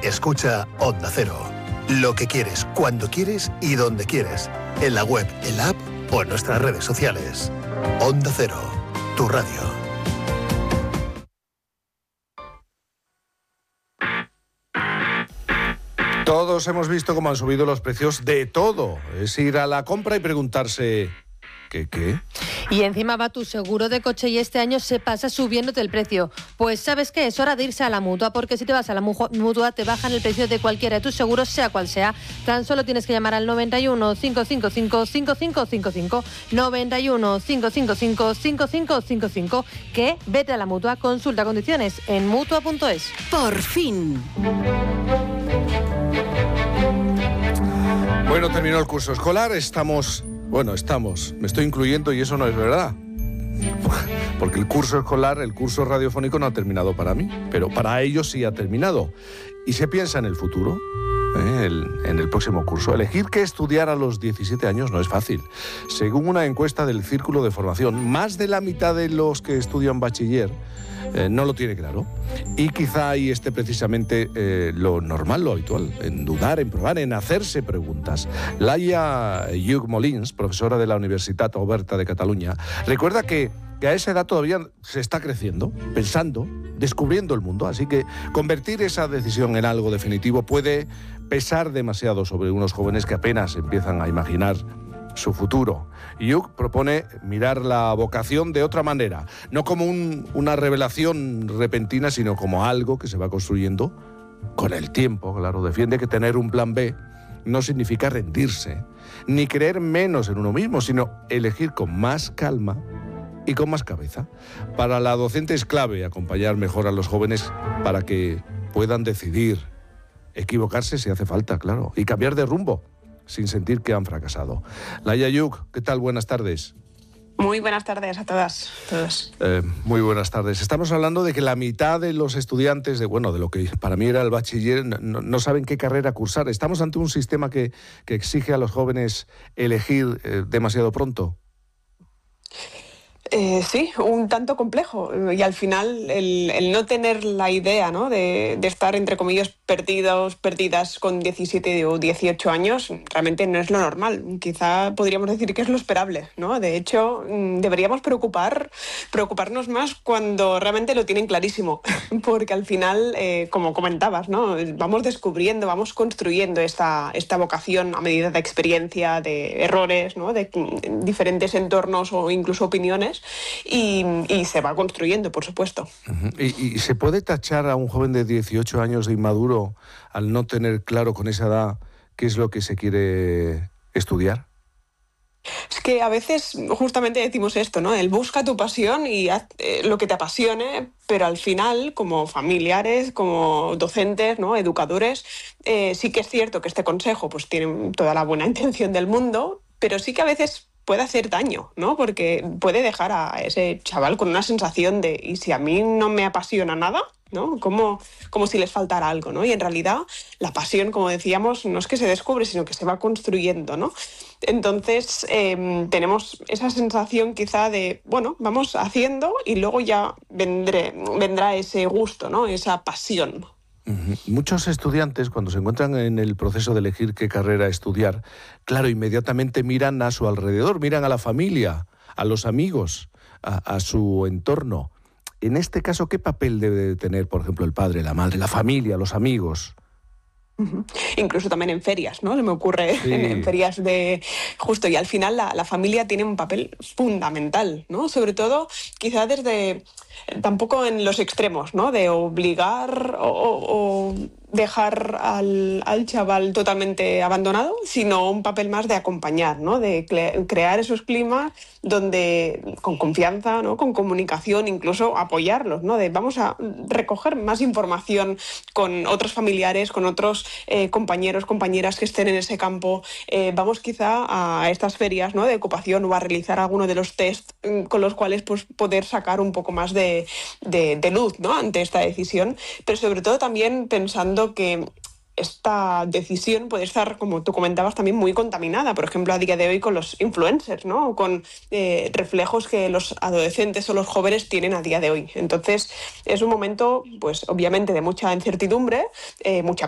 escucha Onda Cero. Lo que quieres, cuando quieres y donde quieres. En la web, en la app o en nuestras redes sociales. Onda Cero, tu radio. Todos hemos visto cómo han subido los precios de todo. Es ir a la compra y preguntarse... ¿Qué? Y encima va tu seguro de coche y este año se pasa subiéndote el precio. Pues ¿sabes qué? Es hora de irse a la Mutua, porque si te vas a la Mutua te bajan el precio de cualquiera de tus seguros, sea cual sea. Tan solo tienes que llamar al 91 555 5555, 91 555 5555, que vete a la Mutua, consulta condiciones en Mutua.es. Por fin. Bueno, terminó el curso escolar, me estoy incluyendo y eso no es verdad. Porque el curso escolar, el curso radiofónico no ha terminado para mí, pero para ellos sí ha terminado. Y se piensa en el futuro, en el próximo curso. Elegir qué estudiar a los 17 años no es fácil. Según una encuesta del Círculo de Formación, más de la mitad de los que estudian bachiller no lo tiene claro. Y quizá ahí esté precisamente lo normal, lo habitual, en dudar, en probar, en hacerse preguntas. Laia Lluch Molins, profesora de la Universitat Oberta de Cataluña, recuerda que a esa edad todavía se está creciendo, pensando, descubriendo el mundo. Así que convertir esa decisión en algo definitivo puede pesar demasiado sobre unos jóvenes que apenas empiezan a imaginar su futuro. Lluch propone mirar la vocación de otra manera, no como una revelación repentina, sino como algo que se va construyendo con el tiempo. Claro, defiende que tener un plan B no significa rendirse, ni creer menos en uno mismo, sino elegir con más calma y con más cabeza. Para la docente es clave acompañar mejor a los jóvenes para que puedan decidir, equivocarse si hace falta, claro, y cambiar de rumbo sin sentir que han fracasado. Laia Lluch, ¿qué tal? Buenas tardes. Muy buenas tardes a todas, todos. Muy buenas tardes. Estamos hablando de que la mitad de los estudiantes de lo que para mí era el bachiller no saben qué carrera cursar. ¿Estamos ante un sistema que exige a los jóvenes elegir demasiado pronto? Sí, un tanto complejo. Y al final el no tener la idea, ¿no?, de estar, entre comillas, perdidas con 17 o 18 años, realmente no es lo normal. Quizá podríamos decir que es lo esperable, ¿no? De hecho, deberíamos preocuparnos más cuando realmente lo tienen clarísimo. Porque al final, como comentabas, ¿no?, vamos descubriendo, vamos construyendo esta vocación a medida de experiencia, de errores, ¿no?, de diferentes entornos o incluso opiniones. Y se va construyendo, por supuesto. ¿Y se puede tachar a un joven de 18 años de inmaduro al no tener claro con esa edad qué es lo que se quiere estudiar? Es que a veces justamente decimos esto, ¿no? El busca tu pasión y haz lo que te apasione, pero al final, como familiares, como docentes, ¿no?, educadores, sí que es cierto que este consejo pues tiene toda la buena intención del mundo, pero sí que a veces puede hacer daño, ¿no? Porque puede dejar a ese chaval con una sensación de ¿y si a mí no me apasiona nada? ¿No? Como si les faltara algo, ¿no? Y en realidad la pasión, como decíamos, no es que se descubre, sino que se va construyendo, ¿no? Entonces tenemos esa sensación quizá de, vamos haciendo y luego ya vendrá ese gusto, ¿no?, esa pasión. Muchos estudiantes, cuando se encuentran en el proceso de elegir qué carrera estudiar, claro, inmediatamente miran a su alrededor, miran a la familia, a los amigos, a su entorno. En este caso, ¿qué papel debe tener, por ejemplo, el padre, la madre, la familia, los amigos? Incluso también en ferias, ¿no? Se me ocurre, sí. en ferias de... Justo, y al final la familia tiene un papel fundamental, ¿no? Sobre todo, quizá desde... Tampoco en los extremos, ¿no?, de obligar o dejar al chaval totalmente abandonado, sino un papel más de acompañar, ¿no?, de crear esos climas donde con confianza, ¿no?, con comunicación, incluso apoyarlos, ¿no?, de vamos a recoger más información con otros familiares, con otros compañeros, compañeras que estén en ese campo. Vamos quizá a estas ferias, ¿no?, de ocupación o a realizar alguno de los test con los cuales pues, poder sacar un poco más de luz, ¿no?, ante esta decisión, pero sobre todo también pensando que esta decisión puede estar, como tú comentabas, también muy contaminada, por ejemplo, a día de hoy con los influencers, ¿no?, o con reflejos que los adolescentes o los jóvenes tienen a día de hoy. Entonces, es un momento, pues obviamente, de mucha incertidumbre, mucha